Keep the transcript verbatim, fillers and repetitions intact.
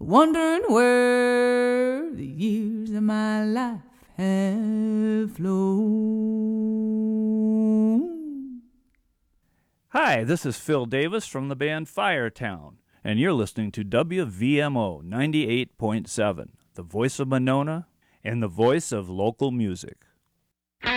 wondering where the years of my life have flown. Hi, this is Phil Davis from the band Firetown, and you're listening to W V M O ninety-eight point seven, the voice of Monona and the voice of local music.